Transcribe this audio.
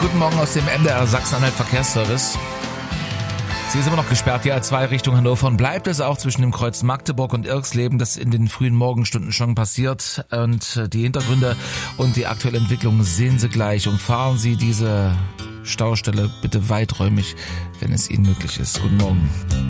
Guten Morgen aus dem MDR Sachsen-Anhalt Verkehrsservice. Sie ist immer noch gesperrt, die A2 Richtung Hannover, und bleibt es auch zwischen dem Kreuz Magdeburg und Irxleben, das in den frühen Morgenstunden schon passiert. Und die Hintergründe und die aktuelle Entwicklung sehen Sie gleich. Umfahren Sie diese Staustelle bitte weiträumig, wenn es Ihnen möglich ist. Guten Morgen.